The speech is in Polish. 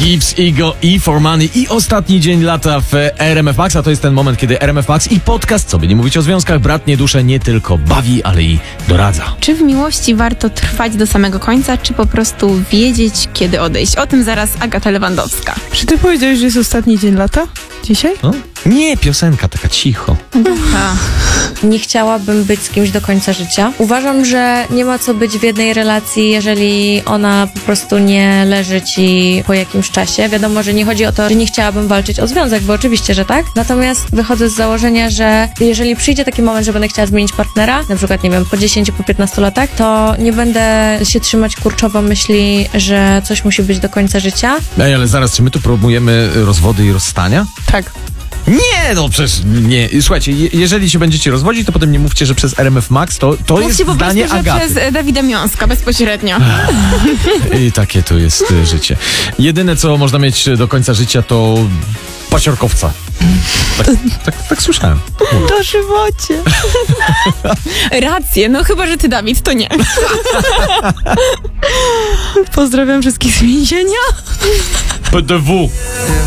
Gibbs, Ego i For Money i ostatni dzień lata w RMF Max, a to jest ten moment, kiedy RMF Max i podcast, co by nie mówić o związkach, bratnie dusze nie tylko bawi, ale i doradza. Czy w miłości warto trwać do samego końca, czy po prostu wiedzieć, kiedy odejść? O tym zaraz Agata Lewandowska. Czy ty powiedziałeś, że jest ostatni dzień lata? Dzisiaj? No? Nie, piosenka taka cicho. Nie chciałabym być z kimś do końca życia. Uważam, że nie ma co być w jednej relacji, jeżeli ona po prostu nie leży ci po jakimś czasie. Wiadomo, że nie chodzi o to, że nie chciałabym walczyć o związek, bo oczywiście, że tak. Natomiast wychodzę z założenia, że jeżeli przyjdzie taki moment, że będę chciała zmienić partnera, na przykład, nie wiem, po 10, po 15 latach, to nie będę się trzymać kurczowo myśli, że coś musi być do końca życia. Ej, ale zaraz, czy my tu promujemy rozwody i rozstania? Tak. Nie, no przecież nie. Słuchajcie, jeżeli się będziecie rozwodzić, to potem nie mówcie, że przez RMF Max, to jest Mówcie po zdanie prostu, że Agaty. przez Dawida Miąska bezpośrednio. I takie to jest życie. Jedyne, co można mieć do końca życia, to pasiorkowca. Tak słyszałem. Dożywocie. Rację, no chyba, że ty, Dawid, to nie. Pozdrawiam wszystkich z więzienia. PDW.